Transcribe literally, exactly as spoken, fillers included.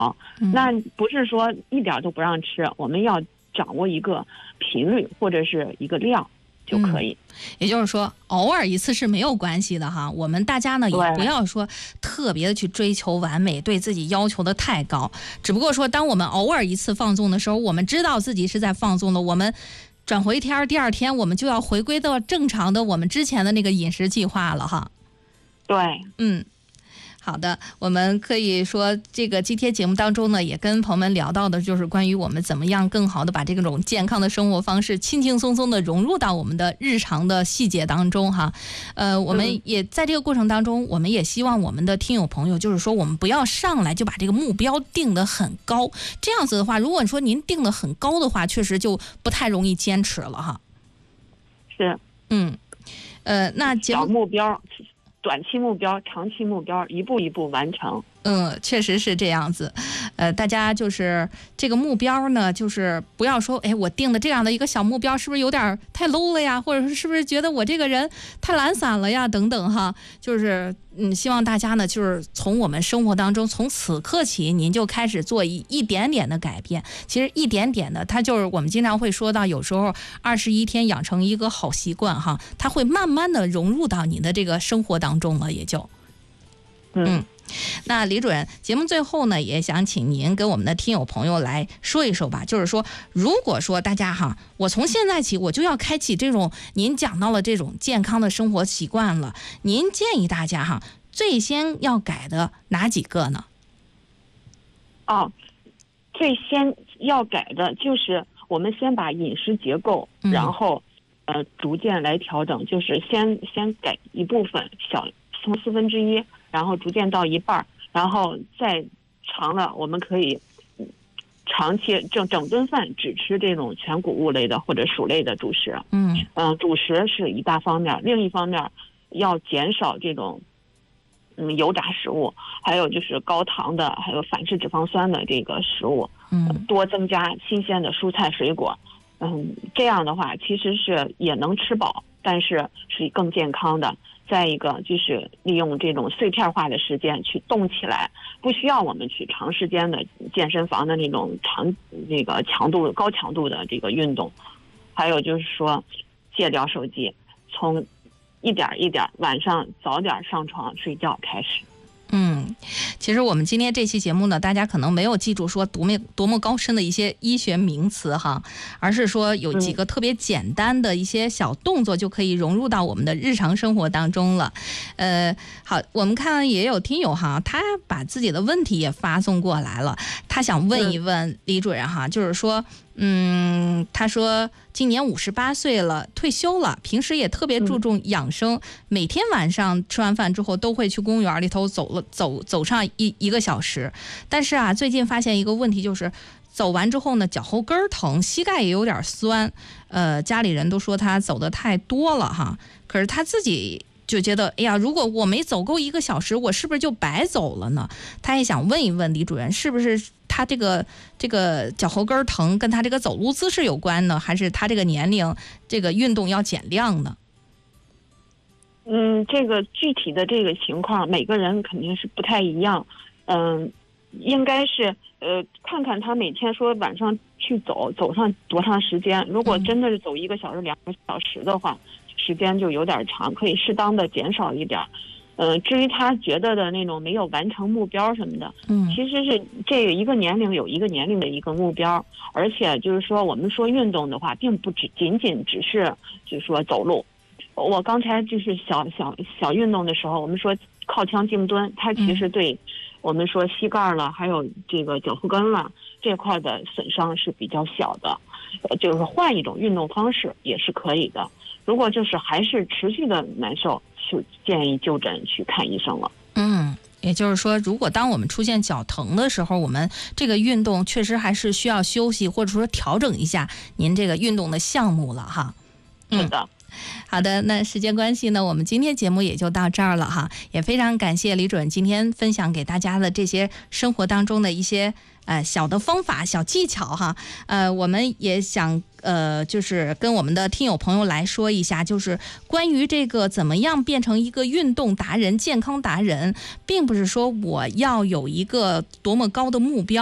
嗯、 那不是说一点都不让吃，我们要掌握一个频率或者是一个量就可以。 嗯、也就是说，偶尔一次是没有关系的哈。我们大家呢也不要说特别的去追求完美，对自己要求的太高。只不过说，当我们偶尔一次放纵的时候，我们知道自己是在放纵的，我们转回天，第二天我们就要回归到正常的我们之前的那个饮食计划了哈。 对， 嗯。好的，我们可以说这个今天节目当中呢，也跟朋友们聊到的就是关于我们怎么样更好的把这种健康的生活方式轻轻松松的融入到我们的日常的细节当中哈。呃，我们也在这个过程当中，我们也希望我们的听友朋友，就是说我们不要上来就把这个目标定得很高，这样子的话，如果说您定得很高的话，确实就不太容易坚持了哈。 是， 嗯，呃，那节目小目标。短期目标、长期目标，一步一步完成。 嗯，确实是这样子。呃，大家就是这个目标呢，就是不要说，哎，我定的这样的一个小目标，是不是有点太 low 了呀？或者是是不是觉得我这个人太懒散了呀？等等哈，就是嗯，希望大家呢，就是从我们生活当中，从此刻起，您就开始做一一点点的改变。其实一点点的，它就是我们经常会说到，有时候二十一天养成一个好习惯哈，它会慢慢的融入到你的这个生活当中了，也就嗯。嗯那李主任，节目最后呢，也想请您跟我们的听友朋友来说一说吧。就是说，如果说大家哈，我从现在起我就要开启这种您讲到了这种健康的生活习惯了，您建议大家哈，最先要改的哪几个呢？ 哦，最先要改的就是我们先把饮食结构， 嗯、 然后呃逐渐来调整，就是先先改一部分小，从四分之一。然后逐渐到一半，然后再长了，我们可以长期整整顿饭只吃这种全谷物类的或者薯类的主食。 嗯嗯、呃，主食是一大方面，另一方面要减少这种嗯油炸食物，还有就是高糖的，还有反式脂肪酸的这个食物。 嗯， 多增加新鲜的蔬菜水果。嗯，这样的话其实是也能吃饱，但是是更健康的。再一个就是利用这种碎片化的时间去动起来，不需要我们去长时间的健身房的那种长那个强度高强度的这个运动。还有就是说戒掉手机，从一点一点晚上早点上床睡觉开始。 嗯，其实我们今天这期节目呢，大家可能没有记住说多么多么高深的一些医学名词哈，而是说有几个特别简单的一些小动作就可以融入到我们的日常生活当中了。呃，好，我们看也有听友哈，他把自己的问题也发送过来了，他想问一问李主任哈，就是说。嗯，他说今年五十八岁了，退休了，平时也特别注重养生，嗯、每天晚上吃完饭之后都会去公园里头走了走走上一一个小时。但是啊，最近发现一个问题，就是走完之后呢，脚后跟疼，膝盖也有点酸。呃，家里人都说他走的太多了哈，可是他自己就觉得，哎呀，如果我没走够一个小时，我是不是就白走了呢？他也想问一问李主任，是不是他这个这个脚后跟疼跟他这个走路姿势有关呢，还是他这个年龄这个运动要减量呢？ 嗯，这个具体的这个情况，每个人肯定是不太一样。嗯，应该是呃，看看他每天说晚上去走走上多长时间。如果真的是走一个小时、两个小时的话，时间就有点长，可以适当的减少一点。呃，至于他觉得的那种没有完成目标什么的， 嗯， 其实是这个一个年龄有一个年龄的一个目标，而且就是说我们说运动的话，并不只仅仅只是就是说走路。我刚才就是小小小运动的时候，我们说靠墙静蹲，它其实对我们说膝盖了，还有这个脚后跟了这块的损伤是比较小的，呃，就是换一种运动方式也是可以的。如果就是还是持续的难受，就建议就诊去看医生了。 嗯，也就是说，如果当我们出现脚疼的时候，我们这个运动确实还是需要休息，或者说调整一下您这个运动的项目了哈。 是的。 嗯，好的，那时间关系呢，我们今天节目也就到这儿了哈，也非常感谢李主任今天分享给大家的这些生活当中的一些呃小的方法、小技巧哈。呃，我们也想呃，就是跟我们的听友朋友来说一下，就是关于这个怎么样变成一个运动达人、健康达人，并不是说我要有一个多么高的目标。